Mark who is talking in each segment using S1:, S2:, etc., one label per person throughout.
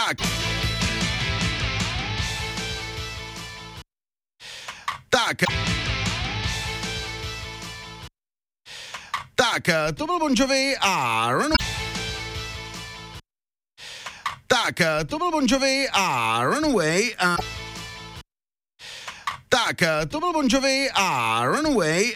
S1: Tak. Tak. Tak, to byl Bon Jovi a Runaway. Tak, to byl Bon Jovi a Runaway. Tak, to byl Bon Jovi a Runaway.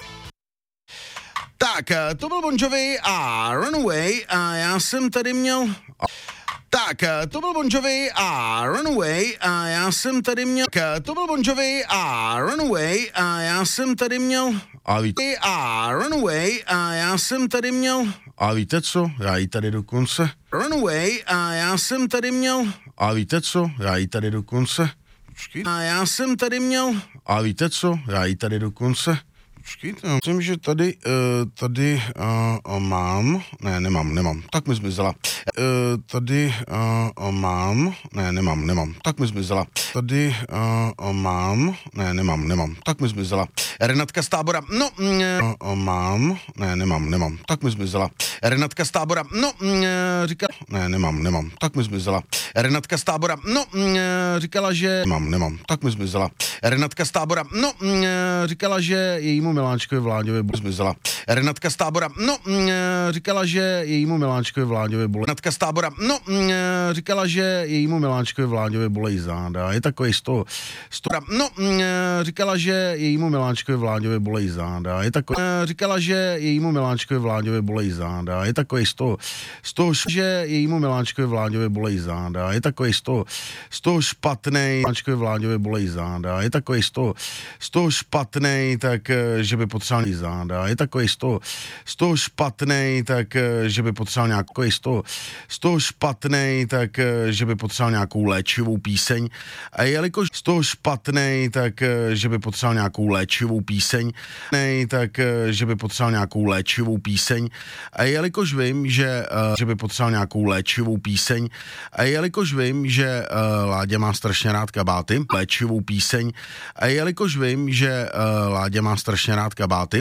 S1: Tak, to byl Bon Jovi a Runaway. A já jsem tady měl... Tak, to byl Bon Jovi a Runaway. A já jsem tady měl... Tak, to byl Bon Jovi a Runaway. A já jsem tady měl... A víte... A Runaway. A já jsem tady měl... A víte co? Já ji tady dokonce... Runaway. A já jsem tady měl... A víte co? Já ji tady dokonce... A já jsem tady měl... A víte co? Já ji tady dokonce... Počkejte, myslím, že tady mám... Ne, nemám. Tak mi zmizela. Tady mám... Ne, nemám. Tak mi zmizela. Tady mám... Ne, nemám. Tak mi zmizela. Renatka z Tábora. No, mám... Ne, nemám. Tak mi zmizela. Renatka z Tábora. No, říkala... Ne, nemám. Tak mi zmizela. Renatka z Tábora. No, říkala, že... Nemám. Tak mi zmizela. Renatka z Tábora. No, říkala, že jejímu Miláčkovi Vláďovi zmizela. Renatka z Tábora. No, říkala, že jejímu Miláčkovi Vláďovi bolí. Renatka z Tábora. No, říkala, že jejímu Miláčkovi Vláďovi bolí záda. Je takový z toho. No, říkala, že jejímu Miláčkovi Vláďovi bolí záda. Je takový. Říkala, že jejímu Miláčkovi Vláďovi bolí záda. Je takový z toho, že jejímu Miláčkovi Vláďovi bolí záda. Je takový z toho špatnej. Miláčkovi Vláďovi bolí záda. Je takový z toho špatnej, tak že by potřeboval záda. Je takový z toho špatnej, tak že by potřeboval nějakou z toho špatnej, tak že by potřeboval nějakou léčivou píseň. A jelikož z toho špatnej, tak že by potřeboval nějakou léčivou píseň. Tak že by potřeboval nějakou léčivou píseň. A jelikož vím, že by potřeboval nějakou léčivou píseň. A jelikož vím, že Láďa má strašně rád kabáty, léčivou píseň. A jelikož vím, že Láďa má strašně rád kabáty.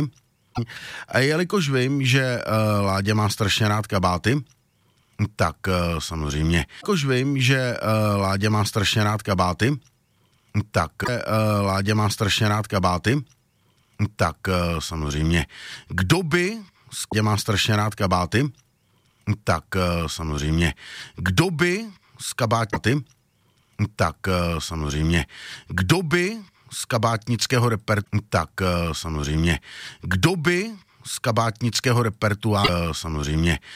S1: A jelikož vím, že Láďa má strašně rád kabáty, tak samozřejmě. Jelikož vím, že Láďa má strašně rád kabáty, tak Láďa má strašně rád kabáty, tak samozřejmě. Kdo by Láďa má strašně rád kabáty, tak samozřejmě. Kdo by z kabáty, tak samozřejmě. Kdo by z kabátnického repertoáru, tak samozřejmě. Kdo by z kabátnického repertoáru, samozřejmě.